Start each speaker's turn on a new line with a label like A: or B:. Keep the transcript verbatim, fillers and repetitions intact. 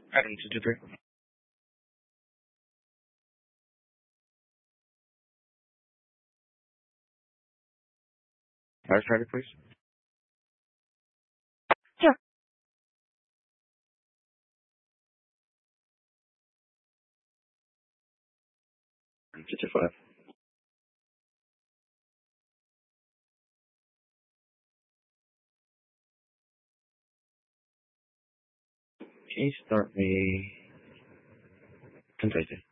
A: Item two two three. Fire starter, please.
B: Sure.
A: two two five. Can you start me? Continue.